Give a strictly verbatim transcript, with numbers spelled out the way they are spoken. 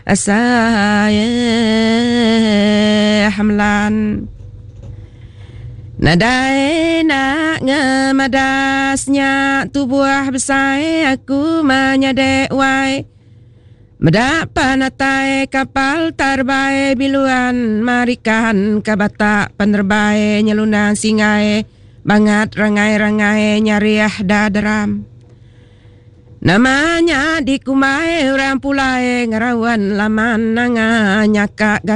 saya hamlan nadai nak ngemadasnya tubuh besar aku menyadek wai mendapat natai kapal terbaik biluan marikan kabatak penerbaik nyelunan singai bangat rangai-rangai nyariah dadaram namanya dikumai orang pulai ngerawan laman nanga nyakak